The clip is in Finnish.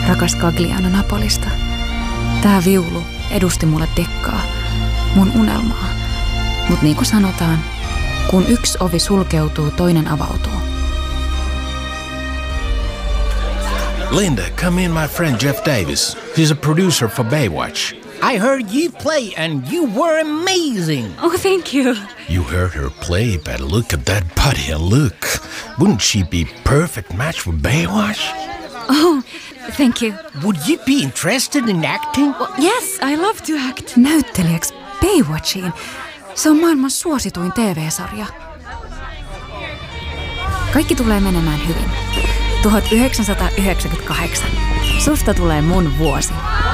rakas Gagliano Napolista. Tää viulu edusti mulle Dekkaa, mun unelmaa. Mut niin kuin sanotaan, kun yksi ovi sulkeutuu, toinen avautuu. Linda, come in, my friend Jeff Davis. He's a producer for Baywatch. I heard you play and you were amazing. Oh, thank you. You heard her play, but look at that body and look. Wouldn't she be perfect match for Baywatch? Oh, thank you. Would you be interested in acting? Well, yes, I love to act. Näyttelijäksi Baywatchiin. Se on maailman suosituin TV-sarja. Kaikki tulee menemään hyvin. 1998. Susta tulee mun vuosi.